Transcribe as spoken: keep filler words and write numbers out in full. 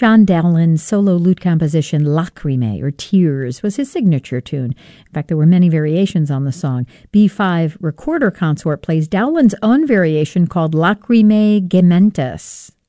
John Dowland's solo lute composition Lacrimae, or Tears, was his signature tune. In fact, there were many variations on the song. B five Recorder Consort plays Dowland's own variation called Lacrimae Gementes.